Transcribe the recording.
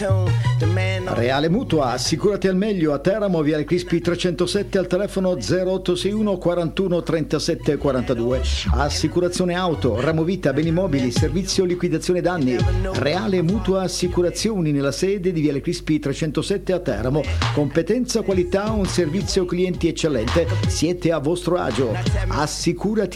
Reale Mutua, assicurati al meglio a Teramo, Viale Crispi 307, al telefono 0861 41 37 42. Assicurazione auto, ramo vita, beni mobili, servizio liquidazione danni. Reale Mutua Assicurazioni, nella sede di Viale Crispi 307 a Teramo. Competenza, qualità, un servizio clienti eccellente. Siete a vostro agio. Assicurati